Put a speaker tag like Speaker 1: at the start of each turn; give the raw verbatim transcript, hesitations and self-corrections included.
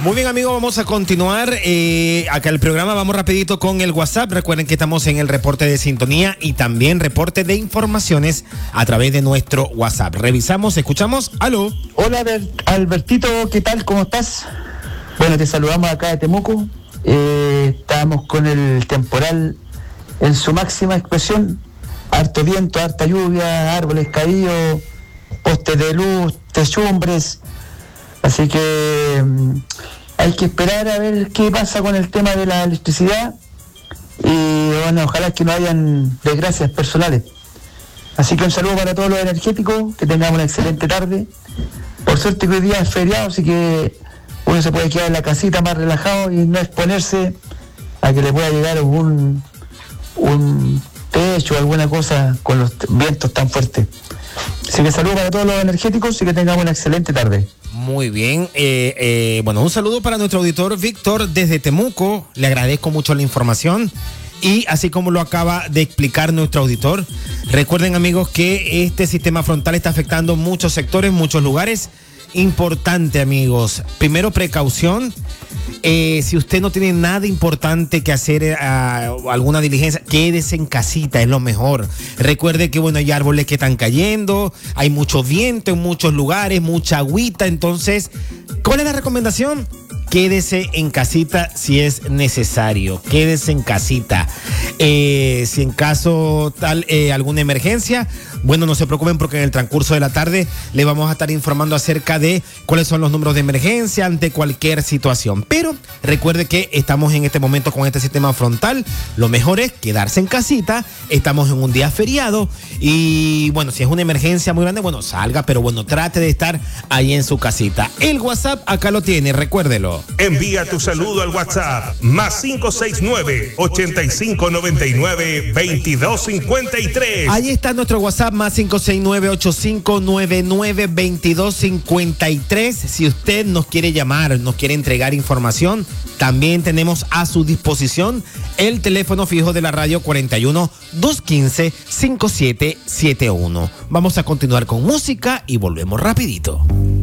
Speaker 1: Muy bien, amigos, vamos a continuar eh, acá el programa. Vamos rapidito con el WhatsApp. Recuerden que estamos en el reporte de sintonía y también reporte de informaciones a través de nuestro WhatsApp. Revisamos, escuchamos. Aló.
Speaker 2: Hola, Albertito, ¿qué tal? ¿Cómo estás? Bueno, te saludamos acá de Temuco. Eh, estamos con el temporal en su máxima expresión. Harto viento, harta lluvia, árboles caídos, postes de luz, techumbres. Así que um, hay que esperar a ver qué pasa con el tema de la electricidad y bueno, ojalá que no hayan desgracias personales. Así que un saludo para todos los energéticos, que tengamos una excelente tarde. Por suerte que hoy día es feriado, así que uno se puede quedar en la casita más relajado y no exponerse a que le pueda llegar un, un techo o alguna cosa con los vientos tan fuertes. Así que saludo para todos los energéticos y que tengamos una excelente tarde.
Speaker 1: Muy bien, eh, eh, bueno, un saludo para nuestro auditor Víctor desde Temuco. Le agradezco mucho la información y así como lo acaba de explicar nuestro auditor, recuerden, amigos, que este sistema frontal está afectando muchos sectores, muchos lugares. Importante, amigos, primero precaución. Eh, si usted no tiene nada importante que hacer, eh, alguna diligencia, quédese en casita, es lo mejor. Recuerde que, bueno, hay árboles que están cayendo, hay mucho viento en muchos lugares, mucha agüita. Entonces, ¿cuál es la recomendación? Quédese en casita si es necesario. Quédese en casita. Eh, si en caso tal eh, alguna emergencia, bueno, no se preocupen porque en el transcurso de la tarde le vamos a estar informando acerca de cuáles son los números de emergencia ante cualquier situación. Pero recuerde que estamos en este momento con este sistema frontal. Lo mejor es quedarse en casita. Estamos en un día feriado y bueno, si es una emergencia muy grande, bueno, salga, pero bueno, trate de estar ahí en su casita. El WhatsApp acá lo tiene, recuérdelo.
Speaker 3: Envía tu saludo al WhatsApp más cinco seis nueve, ochenta y cinco noventa y nueve, veintidós cincuenta y tres.
Speaker 1: Ahí está nuestro WhatsApp más cinco seis nueve, ochenta y cinco noventa y nueve, veintidós cincuenta y tres. Si usted nos quiere llamar, nos quiere entregar información, también tenemos a su disposición el teléfono fijo de la radio cuarenta y uno, doscientos quince, cincuenta y siete setenta y uno. Vamos a continuar con música y volvemos rapidito.